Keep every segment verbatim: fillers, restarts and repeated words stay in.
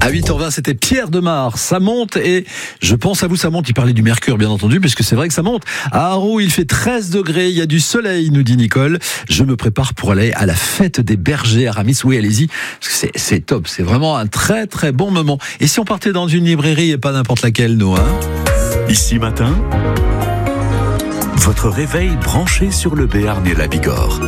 À huit heures vingt, c'était Pierre Demar. Ça monte et je pense à vous, ça monte. Il parlait du mercure, bien entendu, puisque c'est vrai que ça monte. À Haro, il fait treize degrés. Il y a du soleil, nous dit Nicole. Je me prépare pour aller à la fête des bergers à Ramis. Oui, allez-y. C'est, c'est top. C'est vraiment un très, très bon moment. Et si on partait dans une librairie et pas n'importe laquelle, nous, hein? Ici matin, votre réveil branché sur le Béarn et la Bigorre.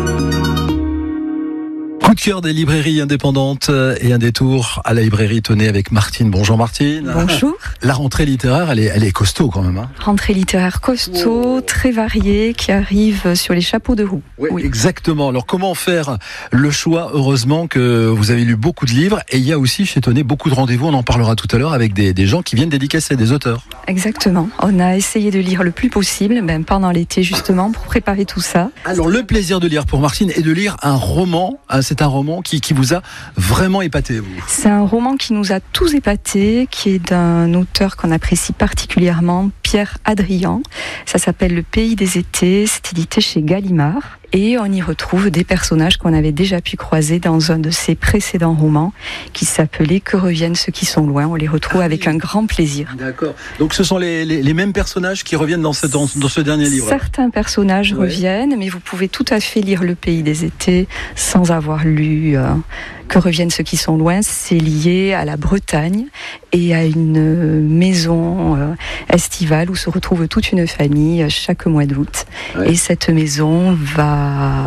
Coup de cœur des librairies indépendantes et un détour à la librairie Tonnet avec Martine. Bonjour Martine. Bonjour. La rentrée littéraire, elle est, elle est costaud quand même. Hein. Rentrée littéraire costaud, très variée, qui arrive sur les chapeaux de roue. Oui, oui, exactement. Alors comment faire le choix? Heureusement que vous avez lu beaucoup de livres et il y a aussi chez Tonnet beaucoup de rendez-vous, on en parlera tout à l'heure, avec des, des gens qui viennent dédicacer, des auteurs. Exactement. On a essayé de lire le plus possible, ben, pendant l'été justement, pour préparer tout ça. Alors le plaisir de lire pour Martine est de lire un roman. C'est un roman qui, qui vous a vraiment épaté, vous. C'est un roman qui nous a tous épatés, qui est d'un auteur qu'on apprécie particulièrement, Pierre Adrian. Ça s'appelle Le Pays des Étés, c'est édité chez Gallimard. Et on y retrouve des personnages qu'on avait déjà pu croiser dans un de ses précédents romans qui s'appelait Que reviennent ceux qui sont loin. On les retrouve ah, avec oui. un grand plaisir. D'accord. Donc ce sont les, les, les mêmes personnages qui reviennent dans ce, dans, dans ce dernier livre. Certains personnages ouais. reviennent, mais vous pouvez tout à fait lire Le Pays des Étés sans avoir lu euh, Que reviennent ceux qui sont loin. C'est lié à la Bretagne et à une maison euh, estivale où se retrouve toute une famille chaque mois d'août. Ouais. Et cette maison va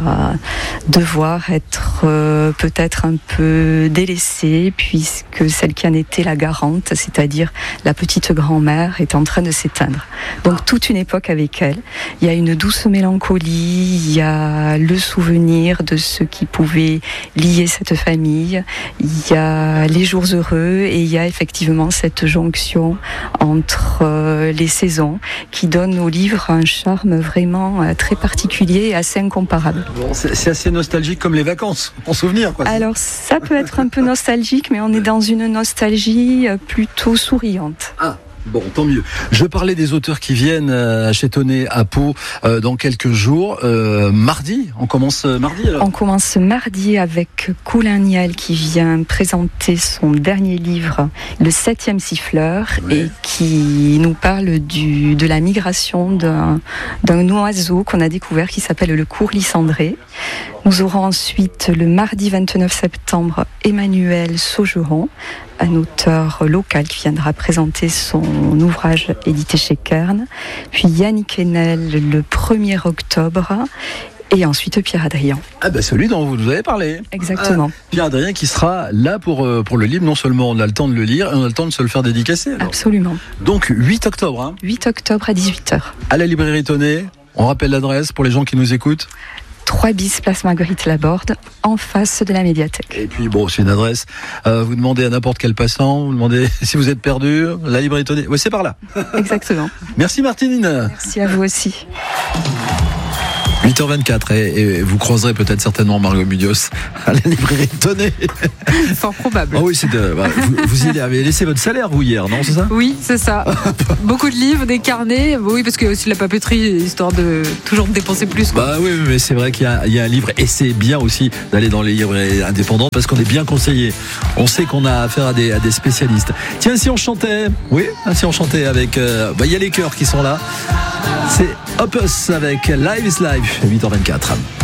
devoir être euh, peut-être un peu délaissée puisque celle qui en était la garante, c'est-à-dire la petite grand-mère, est en train de s'éteindre. Donc toute une époque avec elle. Il y a une douce mélancolie, il y a le souvenir de ce qui pouvait lier cette famille, il y a les jours heureux et il y a effectivement cette jonction entre euh, les saisons qui donne au livre un charme vraiment euh, très particulier et assez incomparable. Bon, c'est, c'est assez nostalgique comme les vacances, en souvenir, quoi. Alors ça peut être un peu nostalgique, mais on est dans une nostalgie plutôt souriante. Ah. Bon, tant mieux. Je parlais des auteurs qui viennent à chez Tonnet à Pau euh, dans quelques jours. Euh, mardi, on commence mardi alors. On commence mardi avec Colin Niel qui vient présenter son dernier livre, Le Septième Siffleur, ouais. et qui nous parle du, de la migration d'un, d'un oiseau qu'on a découvert qui s'appelle le courlis cendré. Nous aurons ensuite le mardi vingt-neuf septembre Emmanuel Saugeron, un auteur local qui viendra présenter son ouvrage édité chez Kern. Puis Yannick Enel le premier octobre. Et ensuite Pierre Adrian. Ah ben celui dont vous nous avez parlé. Exactement. Ah, Pierre Adrian qui sera là pour, pour le livre. Non seulement on a le temps de le lire, et on a le temps de se le faire dédicacer. Alors. Absolument. Donc huit octobre. Hein. huit octobre à dix-huit heures. À la librairie Tonnet. On rappelle l'adresse pour les gens qui nous écoutent. trois bis place Marguerite Laborde, en face de la médiathèque. Et puis bon, c'est une adresse. Euh, vous demandez à n'importe quel passant, vous demandez si vous êtes perdu, la librairie Tonnet. Oui, c'est par là. Exactement. Merci Martine. Merci à vous aussi. huit heures vingt-quatre et, et vous croiserez peut-être certainement Margot Munoz à la librairie Tonnet. Fort probable. Oh oui, c'est de, bah, vous, vous y avez laissé votre salaire vous hier, non, c'est ça? Oui, c'est ça. Beaucoup de livres, des carnets. Oui, parce qu'il y a aussi la papeterie, histoire de toujours dépenser plus. Quoi. Bah oui, mais c'est vrai qu'il y a, il y a un livre et c'est bien aussi d'aller dans les librairies indépendantes parce qu'on est bien conseillé. On sait qu'on a affaire à des, à des spécialistes. Tiens, si on chantait, oui, si on chantait avec, euh, bah il y a les chœurs qui sont là. C'est Opus avec Live is Live, huit heures vingt-quatre.